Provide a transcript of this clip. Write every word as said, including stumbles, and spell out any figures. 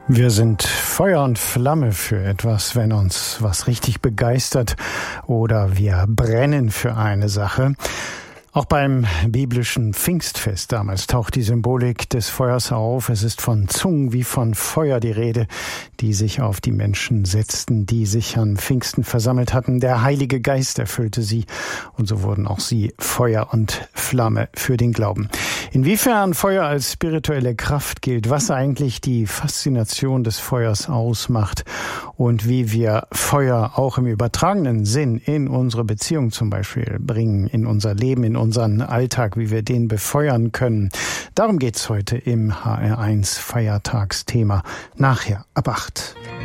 Wir sind Feuer und Flamme für etwas, wenn uns was richtig begeistert oder wir brennen für eine Sache. Auch beim biblischen Pfingstfest damals taucht die Symbolik des Feuers auf. Es ist von Zungen wie von Feuer die Rede, die sich auf die Menschen setzten, die sich an Pfingsten versammelt hatten. Der Heilige Geist erfüllte sie und so wurden auch sie Feuer und Flamme für den Glauben. Inwiefern Feuer als spirituelle Kraft gilt, was eigentlich die Faszination des Feuers ausmacht und wie wir Feuer auch im übertragenen Sinn in unsere Beziehung zum Beispiel bringen, in unser Leben, in unseren Alltag, wie wir den befeuern können. Darum geht's heute im H R eins Feiertagsthema. Nachher ab acht.